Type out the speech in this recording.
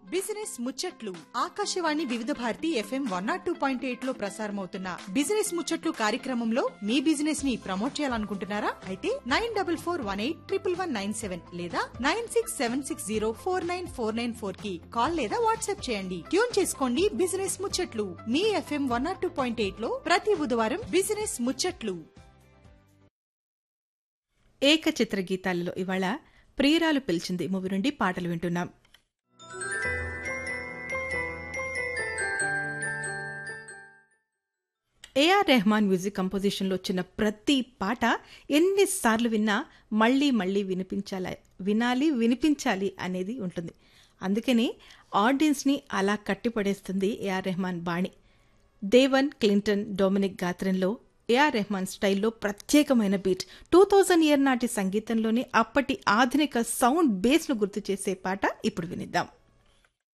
Business ముచ్చట్లు ఆకాశవాణి వివిధ Bharati FM 102.8 లో ప్రసారమవుతున్న బిజినెస్ ముచ్చట్లు కార్యక్రమంలో మీ బిజినెస్ ని ప్రమోట్ చేయాలనుకుంటున్నారా? అయితే 9418111197 లేదా 9676049494 కి కాల్ లేదా వాట్సాప్ చేయండి. ట్యూన్ చేసుకోండి బిజినెస్ ముచ్చట్లు మీ FM 102.8 లో ప్రతి బుధవారం బిజినెస్ ముచ్చట్లు. ఏకచిత్ర గీతాలలో ఇవాళ ప్రియురాలు పిలిచింది మూవీ నుండి పాటలు వింటున్నాం. ఏఆర్ రెహమాన్ మ్యూజిక్ కంపోజిషన్లో వచ్చిన ప్రతి పాట ఎన్నిసార్లు విన్నా మళ్ళీ మళ్ళీ వినిపించాలి అనేది ఉంటుంది. అందుకని ఆడియన్స్ని అలా కట్టిపడేస్తుంది ఏఆర్ రెహమాన్ బాణి. Devan, Clinton, Dominic గాత్రంలో AR Rahman స్టైల్లో ప్రత్యేకమైన బీట్ 2000 ఇయర్ నాటి సంగీతంలోని అప్పటి ఆధునిక సౌండ్ బేస్ను గుర్తు చేసే పాట ఇప్పుడు వినిద్దాం.